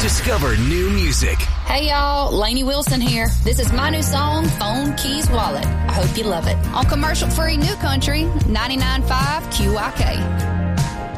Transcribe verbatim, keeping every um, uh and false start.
Discover new music. Hey y'all, Lainey Wilson here. This is my new song, Phone Keys Wallet. I hope you love it. On commercial free New Country, ninety-nine point five Q I K.